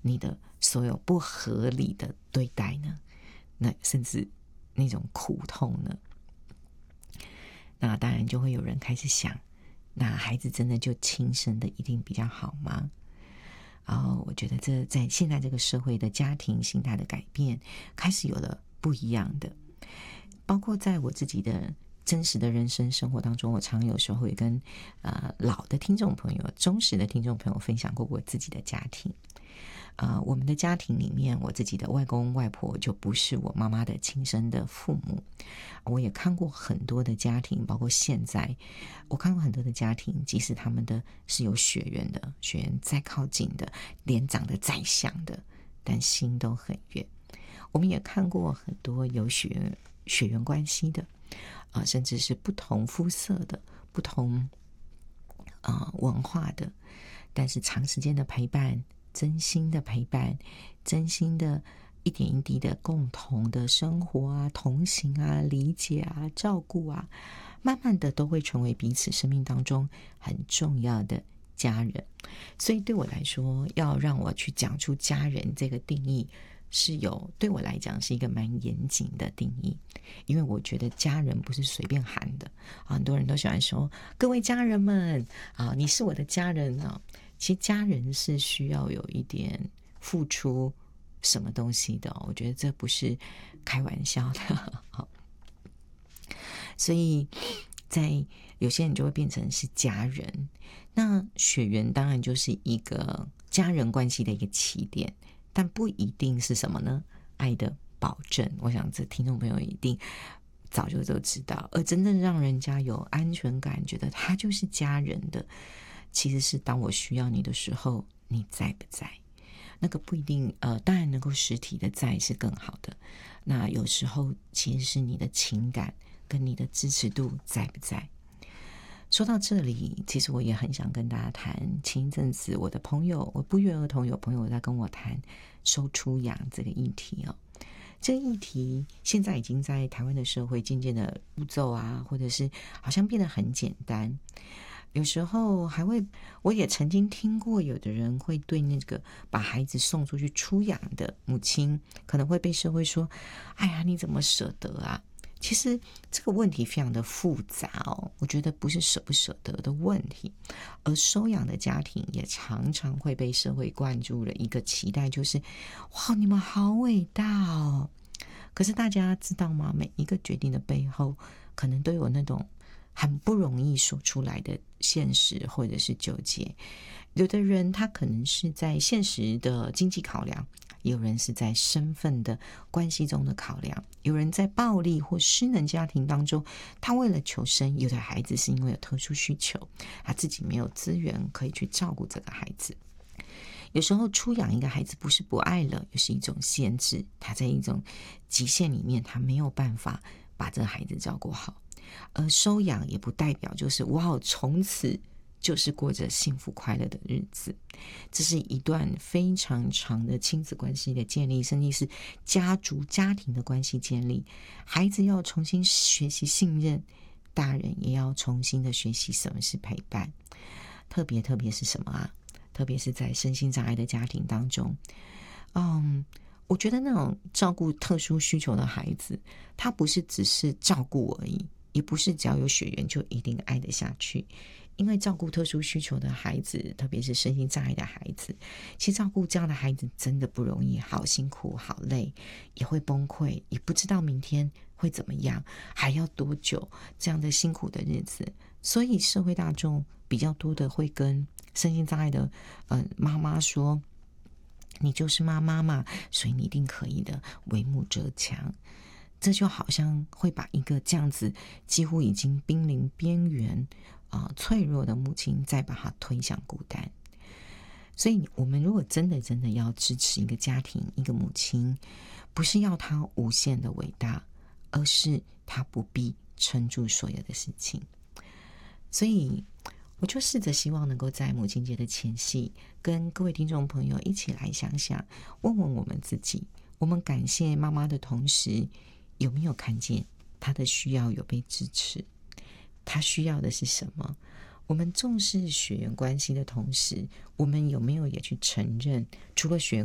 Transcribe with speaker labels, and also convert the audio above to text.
Speaker 1: 你的所有不合理的对待呢？那甚至那种苦痛呢？那当然就会有人开始想，那孩子真的就亲生的一定比较好吗？我觉得这在现在这个社会的家庭心态的改变开始有了不一样的，包括在我自己的真实的人生生活当中，我常有时候会跟老的听众朋友、忠实的听众朋友分享过我自己的家庭。我们的家庭里面，我自己的外公外婆就不是我妈妈的亲生的父母。我也看过很多的家庭，包括现在我看过很多的家庭，即使他们的是有血缘的，血缘再靠近的，脸长得再像的，但心都很远。我们也看过很多有血缘关系的，甚至是不同肤色的、不同文化的，但是长时间的陪伴、真心的陪伴、真心的一点一滴的共同的生活啊、同行啊、理解啊、照顾啊，慢慢的都会成为彼此生命当中很重要的家人。所以对我来说，要让我去讲出家人这个定义，对我来讲是一个蛮严谨的定义。因为我觉得家人不是随便喊的，很多人都喜欢说各位家人们你是我的家人其实家人是需要有一点付出什么东西的我觉得这不是开玩笑的所以在有些人就会变成是家人，那血缘当然就是一个家人关系的一个起点，但不一定是什么呢？爱的保证。我想这听众朋友一定早就都知道，而真正让人家有安全感，觉得他就是家人的，其实是当我需要你的时候，你在不在？那个不一定当然能够实体的在是更好的，那有时候其实是你的情感跟你的支持度在不在。说到这里，其实我也很想跟大家谈，前一阵子我不约而同有朋友在跟我谈收出养这个议题这个议题现在已经在台湾的社会渐渐的步骤或者是好像变得很简单。有时候我也曾经听过有的人会对那个把孩子送出去出养的母亲可能会被社会说，哎呀，你怎么舍得啊？其实这个问题非常的复杂我觉得不是舍不舍得的问题，而收养的家庭也常常会被社会灌注了一个期待，就是哇，你们好伟大可是大家知道吗？每一个决定的背后可能都有那种很不容易说出来的现实或者是纠结。有的人他可能是在现实的经济考量，有人是在身份的关系中的考量，有人在暴力或失能家庭当中，他为了求生，有的孩子是因为有特殊需求，他自己没有资源可以去照顾这个孩子。有时候出养一个孩子不是不爱了，又是一种限制，他在一种极限里面，他没有办法把这个孩子照顾好。而收养也不代表就是哇，从此就是过着幸福快乐的日子。这是一段非常长的亲子关系的建立，甚至是家庭的关系建立。孩子要重新学习信任，大人也要重新的学习什么是陪伴。特别是什么特别是在身心障碍的家庭当中，我觉得那种照顾特殊需求的孩子，他不是只是照顾而已，也不是只要有血缘就一定爱得下去。因为照顾特殊需求的孩子，特别是身心障碍的孩子，其实照顾这样的孩子真的不容易，好辛苦好累，也会崩溃，也不知道明天会怎么样，还要多久这样的辛苦的日子。所以社会大众比较多的会跟身心障碍的妈妈说，你就是妈妈嘛，所以你一定可以的，为母则强。这就好像会把一个这样子几乎已经濒临边缘脆弱的母亲再把她推向孤单。所以我们如果真的要支持一个家庭一个母亲，不是要她无限的伟大，而是她不必撑住所有的事情。所以我就试着希望能够在母亲节的前夕，跟各位听众朋友一起来想想，问问我们自己，我们感谢妈妈的同时，有没有看见她的需要有被支持？她需要的是什么？我们重视血缘关系的同时，我们有没有也去承认，除了血缘